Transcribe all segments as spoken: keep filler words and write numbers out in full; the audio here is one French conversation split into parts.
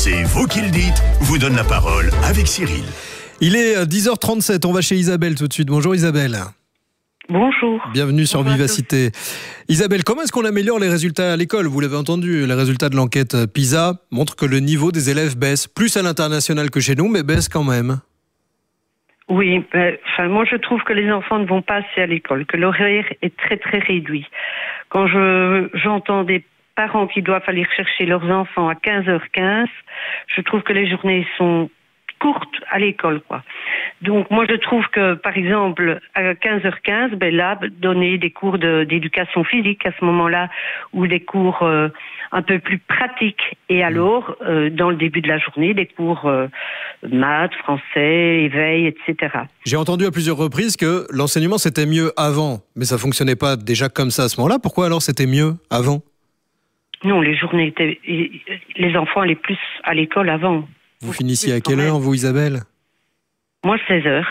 C'est vous qui le dites, vous donne la parole avec Cyril. Il est dix heures trente-sept, on va chez Isabelle tout de suite. Bonjour Isabelle. Bonjour. Bienvenue sur Bonjour Vivacité. Isabelle, comment est-ce qu'on améliore les résultats à l'école? Vous l'avez entendu, les résultats de l'enquête PISA montrent que le niveau des élèves baisse, plus à l'international que chez nous, mais baisse quand même. Oui, ben, enfin, moi je trouve que les enfants ne vont pas assez à l'école, que l'horaire est très très réduit. Quand je j'entends des parents qui doivent aller chercher leurs enfants à quinze heures quinze, je trouve que les journées sont courtes à l'école, quoi. Donc moi je trouve que par exemple à quinze heures quinze, ben là donner des cours de, d'éducation physique à ce moment-là, ou des cours euh, un peu plus pratiques, et alors euh, dans le début de la journée des cours euh, maths, français, éveil, et cetera. J'ai entendu à plusieurs reprises que l'enseignement c'était mieux avant, mais ça fonctionnait pas déjà comme ça à ce moment-là. Pourquoi alors c'était mieux avant? Non, les journées étaient, les enfants allaient plus à l'école avant. Vous finissiez à quelle heure, vous, Isabelle? Moi, seize heures.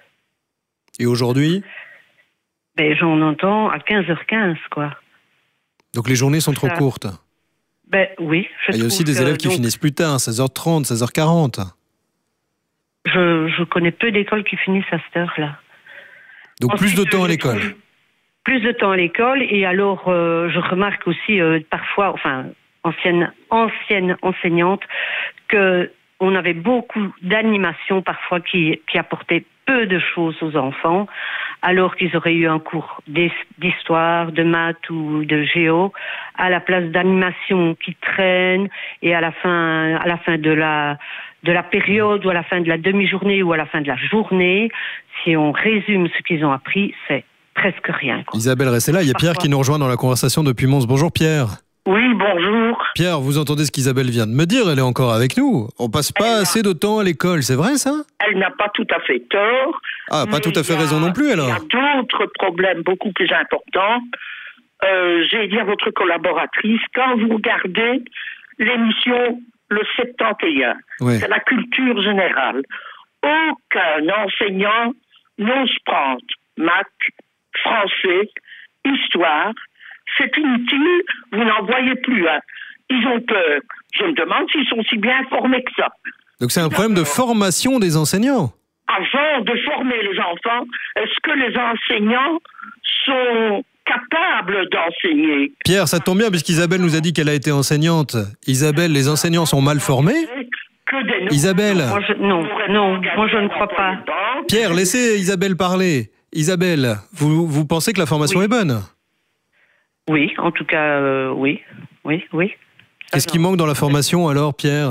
Et aujourd'hui? Ben, j'en entends à quinze heures quinze, quoi. Donc les journées sont trop Ça. courtes. Ben, oui. Je Il y a aussi des que, élèves qui donc, finissent plus tard, seize heures trente, seize heures quarante. Je, je connais peu d'écoles qui finissent à cette heure-là. Donc Ensuite, plus de temps à je l'école. trouve Plus de temps à l'école, et alors euh, je remarque aussi euh, parfois, enfin, ancienne, ancienne enseignante, que on avait beaucoup d'animations parfois qui, qui apportaient peu de choses aux enfants, alors qu'ils auraient eu un cours d'histoire, de maths ou de géo, à la place d'animations qui traînent, et à la fin, à la fin de la, de la période, ou à la fin de la demi-journée, ou à la fin de la journée, si on résume ce qu'ils ont appris, c'est presque rien, quoi. Isabelle, restez là. Il y a Pierre Parfois. qui nous rejoint dans la conversation depuis Mons. Bonjour Pierre. Oui, bonjour. Pierre, vous entendez ce qu'Isabelle vient de me dire, elle est encore avec nous. On passe pas Elle assez de temps à l'école, c'est vrai ça? Elle n'a pas tout à fait tort. Ah, pas mais tout à fait il y a- raison non plus alors. Il y a d'autres problèmes beaucoup plus importants. Euh, J'ai dit à votre collaboratrice, quand vous regardez l'émission Le soixante et un, Ouais. c'est la culture générale, aucun enseignant n'ose prendre maths, français, histoire. C'est inutile, vous n'en voyez plus. Hein. Ils ont peur. Je me demande s'ils sont si bien formés que ça. Donc c'est un problème de formation des enseignants. Avant de former les enfants, est-ce que les enseignants sont capables d'enseigner? Pierre, ça tombe bien puisqu'Isabelle nous a dit qu'elle a été enseignante. Isabelle, les enseignants sont mal formés? Que des nouveaux- Isabelle. Moi, je, non, non, moi je ne crois pas. Pierre, laissez Isabelle parler. Isabelle, vous, vous pensez que la formation Oui. est bonne? Oui, en tout cas, euh, oui, oui, oui. Qu'est-ce qui manque dans la formation alors, Pierre?